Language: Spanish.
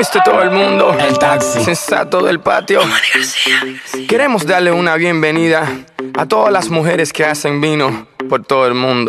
de todo el mundo, El taxi. sensato del patio. Queremos darle una bienvenida a todas las mujeres que hacen vino por todo el mundo.